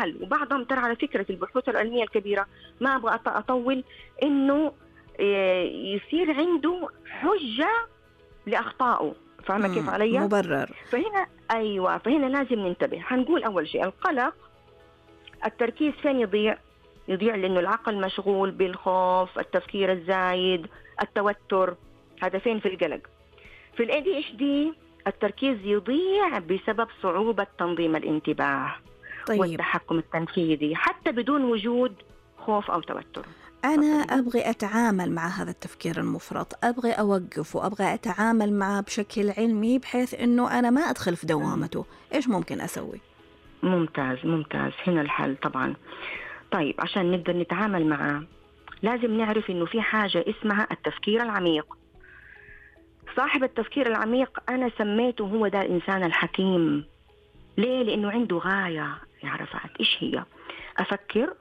الحل. وبعضهم ترى على فكرة البحوث العلمية الكبيرة، ما أبغى أطول، إنه يصير عنده حجة لأخطائه. فاهمة كيف علي؟ مبرر. فهنا أيوة، فهنا لازم ننتبه. هنقول أول شيء القلق، التركيز فين يضيع لأنه العقل مشغول بالخوف، التفكير الزايد، التوتر. هذا فين؟ في القلق. في ال ADHD التركيز يضيع بسبب صعوبة تنظيم الانتباه والتحكم التنفيذي حتى بدون وجود خوف أو توتر. أنا أبغي أتعامل مع هذا التفكير المفرط، أبغي أوقف وأبغي أتعامل معه بشكل علمي بحيث أنه أنا ما أدخل في دوامته. إيش ممكن أسوي؟ ممتاز. هنا الحل طبعا. طيب عشان نقدر نتعامل معه لازم نعرف أنه في حاجة اسمها التفكير العميق. صاحب التفكير العميق أنا سميته هو ده الإنسان الحكيم. ليه؟ لأنه عنده غاية يا عرفات. إيش هي؟ أفكر،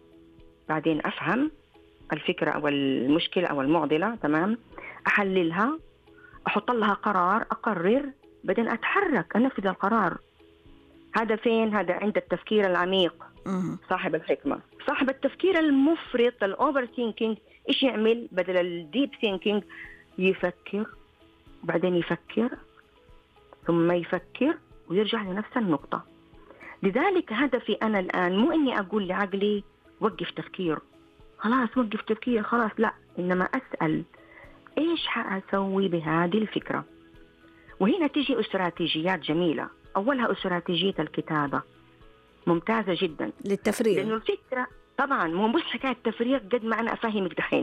بعدين أفهم الفكرة أو المشكلة أو المعضلة، تمام، أحللها، أحط لها قرار، أقرر، بعدين أتحرك، أنفذ القرار. هذا فين؟ هذا عند التفكير العميق، صاحب الحكمة. صاحب التفكير المفرط الأوفر ثينكينج إيش يعمل؟ بدل الديب ثينكينج يفكر، بعدين يفكر، ثم يفكر ويرجع لنفس النقطة. لذلك هدفي أنا الآن مو إني أقول لعقلي وقف تفكير، خلاص وقف تفكير خلاص، لا، إنما أسأل إيش حأسوي بهذه الفكرة. وهنا تيجي استراتيجيات جميلة. أولها استراتيجية الكتابة، ممتازة جدا للتفريغ، لأنه الفكرة طبعا مو بس حكاية تفريغ قد ما أنا أفهمك دحين.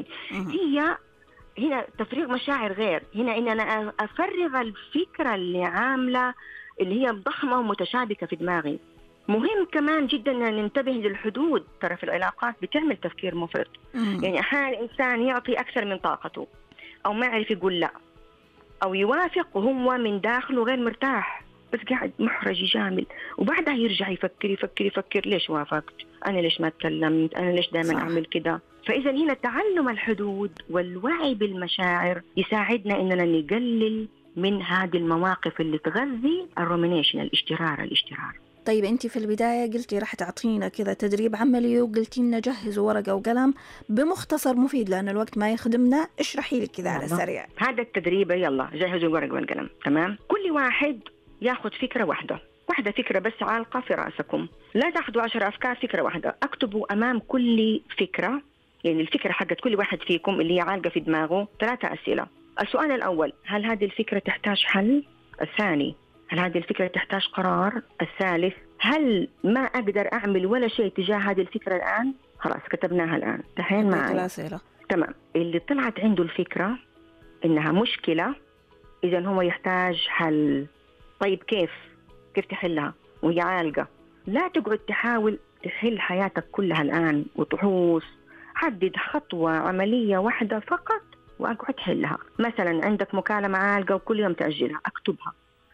هي هنا تفريغ مشاعر غير، هنا إن أنا أفرغ الفكرة اللي عاملة اللي هي ضخمة ومتشابكة في دماغي. مهم كمان جدا أن ننتبه للحدود. ترى في العلاقات بتعمل تفكير مفرط. يعني أحيانا الإنسان يعطي أكثر من طاقته، أو ما يعرف يقول لا، أو يوافق وهو من داخله غير مرتاح، بس قاعد محرج يجامل، وبعدها يرجع يفكر ليش وافقت، أنا ليش ما تكلمت، أنا ليش دائما أعمل كده. فإذا هنا تعلم الحدود والوعي بالمشاعر يساعدنا إننا نقلل من هذه المواقف اللي تغذي الرومينيشن، الاشترار. طيب أنت في البداية قلتي راح تعطينا كذا تدريب عملي، وقلتي لنا جهزوا ورقة وقلم بمختصر مفيد لأن الوقت ما يخدمنا. اشرحي لي كذا على السريع. هذا التدريب، يلا جهزوا الورقة والقلم، تمام. كل واحد ياخذ فكرة واحدة فكرة بس عالقة في رأسكم. لا تاخذوا 10 أفكار، فكرة واحدة. اكتبوا أمام كل فكرة، يعني الفكرة حقت كل واحد فيكم اللي هي عالقة في دماغه 3 أسئلة. السؤال الأول: هل هذه الفكرة تحتاج حل؟ الثاني: هل هذه الفكرة تحتاج قرار؟ الثالث: هل ما أقدر أعمل ولا شيء تجاه هذه الفكرة الآن؟ خلاص كتبناها الآن. دحين معي تمام. اللي طلعت عنده الفكرة إنها مشكلة، إذن هو يحتاج حل. طيب كيف تحلها وهي عالقة؟ لا تقعد تحاول تحل حياتك كلها الآن وتحوس. حدد خطوة عملية واحدة فقط وأقعد حلها. مثلا عندك مكالمة عالقة وكل يوم تأجلها، أكتبها.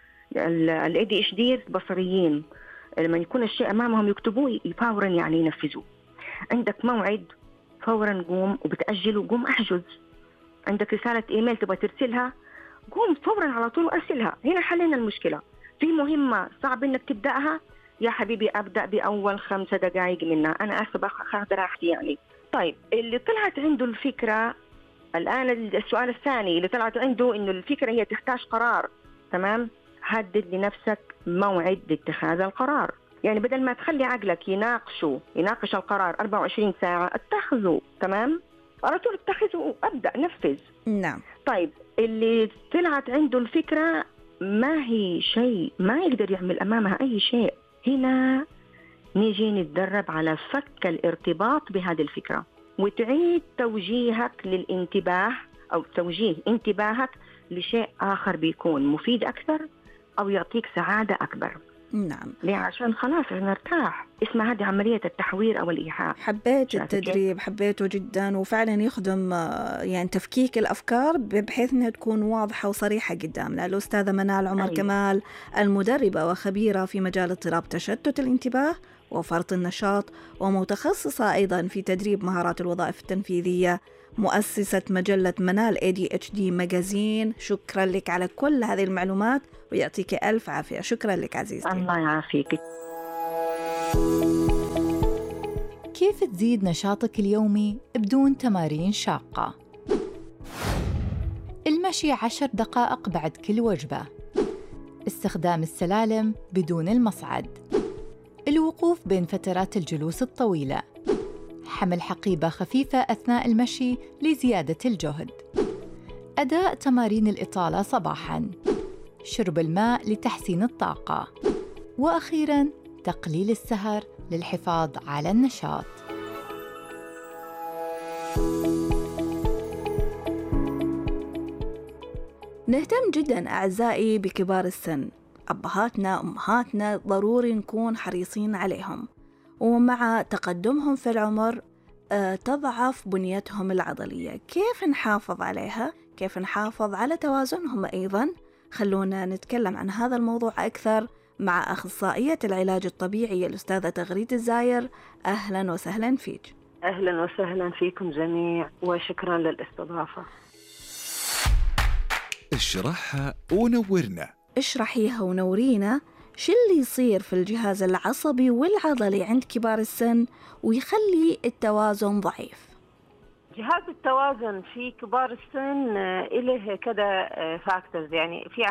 ال ADHD بصريين لما يكون الشيء أمامهم يكتبوه فورا، يعني ينفذوه. عندك موعد فورا قوم وبتأجله، قوم أحجز. عندك رسالة إيميل تبغى ترسلها، قوم فورا على طول أرسلها. هنا حلنا المشكلة. في مهمة صعب إنك تبدأها، يا حبيبي أبدأ بأول 5 دقائق منها، أنا أسبق أخذ راحتي يعني. طيب اللي طلعت عنده الفكرة الآن، السؤال الثاني اللي طلعت عنده إنه الفكرة هي تحتاج قرار، تمام. حدد لنفسك موعد لاتخاذ القرار. يعني بدل ما تخلي عقلك يناقش القرار 24 ساعة، اتخذه، تمام، على طول اتخذه، أبدأ نفذ. نعم. طيب اللي طلعت عنده الفكرة ما هي شيء، ما يقدر يعمل أمامها أي شيء، هنا نيجي نتدرب على فك الارتباط بهذه الفكرة، وتعيد توجيهك للانتباه أو توجيه انتباهك لشيء آخر بيكون مفيد أكثر أو يعطيك سعادة أكبر. نعم. ليه؟ عشان خلاص نرتاح. اسمها هذه عملية التحوير أو الإيحاء. حبيت التدريب، حبيته جدا، وفعلا يخدم يعني تفكيك الأفكار بحيث أنها تكون واضحة وصريحة قدامنا. الأستاذة منال عمر كمال، المدربة وخبيرة في مجال اضطراب تشتت الانتباه وفرط النشاط، ومتخصصة أيضا في تدريب مهارات الوظائف التنفيذية، مؤسسة مجلة منال ADHD ماجازين. شكرا لك على كل هذه المعلومات ويعطيك ألف عافية. شكرا لك عزيزتي. الله يعافيك. كيف تزيد نشاطك اليومي بدون تمارين شاقة؟ المشي 10 دقائق بعد كل وجبة، استخدام السلالم بدون المصعد، الوقوف بين فترات الجلوس الطويلة، حمل حقيبة خفيفة أثناء المشي لزيادة الجهد، أداء تمارين الإطالة صباحاً، شرب الماء لتحسين الطاقة، وأخيراً تقليل السهر للحفاظ على النشاط. نهتم جدا أعزائي بكبار السن، أبهاتنا أمهاتنا ضروري نكون حريصين عليهم، ومع تقدمهم في العمر تضعف بنيتهم العضلية. كيف نحافظ عليها؟ كيف نحافظ على توازنهم أيضا؟ خلونا نتكلم عن هذا الموضوع أكثر مع أخصائية العلاج الطبيعي الأستاذة تغريد الزاير. أهلا وسهلا فيك. أهلا وسهلا فيكم جميع وشكرا للاستضافة. اشرحها ونورنا. اشرحيها ونورينا شو اللي يصير في الجهاز العصبي والعضلي عند كبار السن ويخلي التوازن ضعيف. جهاز التوازن في كبار السن له كذا فاكتورز، يعني في